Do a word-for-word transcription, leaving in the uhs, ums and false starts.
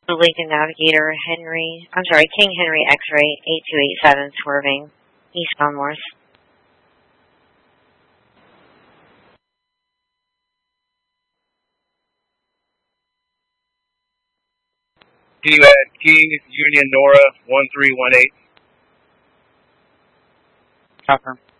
Lincoln Navigator Henry, I'm sorry, King Henry X-ray eight two eight seven swerving eastbound north. Can you add King Union Nora one three one eight? Confirm.